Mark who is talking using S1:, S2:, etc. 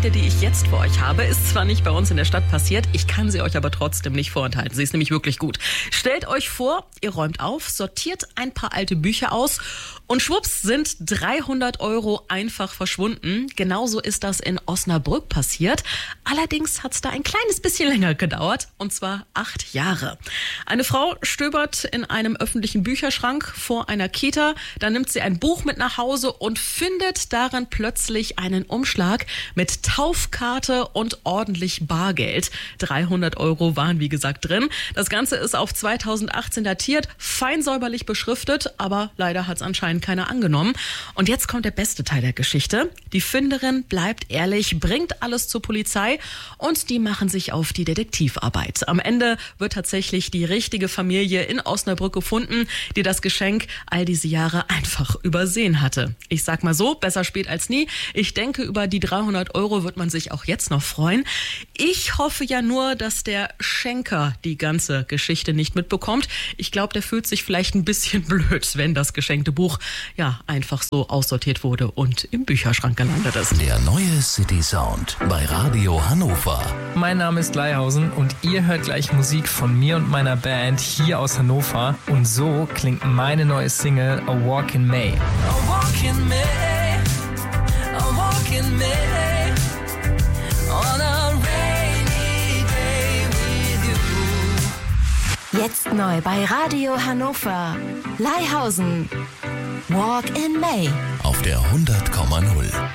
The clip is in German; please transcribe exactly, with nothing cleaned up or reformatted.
S1: Geschichte, die ich jetzt für euch habe, ist zwar nicht bei uns in der Stadt passiert, ich kann sie euch aber trotzdem nicht vorenthalten. Sie ist nämlich wirklich gut. Stellt euch vor, ihr räumt auf, sortiert ein paar alte Bücher aus und schwupps sind dreihundert Euro einfach verschwunden. Genauso ist das in Osnabrück passiert. Allerdings hat es da ein kleines bisschen länger gedauert, und zwar acht Jahre. Eine Frau stöbert in einem öffentlichen Bücherschrank vor einer Kita, dann nimmt sie ein Buch mit nach Hause und findet darin plötzlich einen Umschlag mit Taufkarte und ordentlich Bargeld. dreihundert Euro waren wie gesagt drin. Das Ganze ist auf zweitausendachtzehn datiert, fein säuberlich beschriftet, aber leider hat es anscheinend keiner angenommen. Und jetzt kommt der beste Teil der Geschichte. Die Finderin bleibt ehrlich, bringt alles zur Polizei und die machen sich auf die Detektivarbeit. Am Ende wird tatsächlich die richtige Familie in Osnabrück gefunden, die das Geschenk all diese Jahre einfach übersehen hatte. Ich sag mal so, besser spät als nie. Ich denke, über die dreihundert Euro wird man sich auch jetzt noch freuen. Ich hoffe ja nur, dass der Schenker die ganze Geschichte nicht mitbekommt. Ich glaube, der fühlt sich vielleicht ein bisschen blöd, wenn das geschenkte Buch ja einfach so aussortiert wurde und im Bücherschrank gelandet ist.
S2: Der neue City Sound bei Radio Hannover.
S3: Mein Name ist Leihausen und ihr hört gleich Musik von mir und meiner Band hier aus Hannover. Und so klingt meine neue Single A Walk in May.
S4: A walk in May, a walk in May, on a rainy day with you.
S5: Jetzt neu bei Radio Hannover. Leihausen. Walk in May.
S2: Auf der hundert Komma null.